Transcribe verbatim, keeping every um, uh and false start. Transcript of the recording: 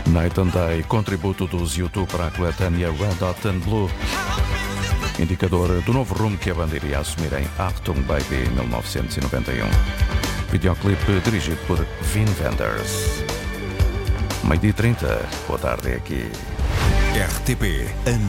Night and Day, contributo dos YouTube para a coletânea Red Hot and Blue, indicador do novo rumo que a banda iria assumir em Achtung Baby mil novecentos e noventa e um. Videoclipe dirigido por Wim Wenders. Meio-dia e trinta, boa tarde, é aqui. R T P, ano